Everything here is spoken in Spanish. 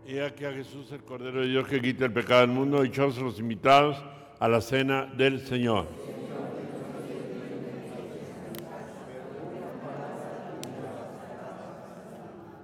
He aquí a Jesús, el Cordero de Dios que quita el pecado del mundo, dichosos los invitados a la cena del Señor.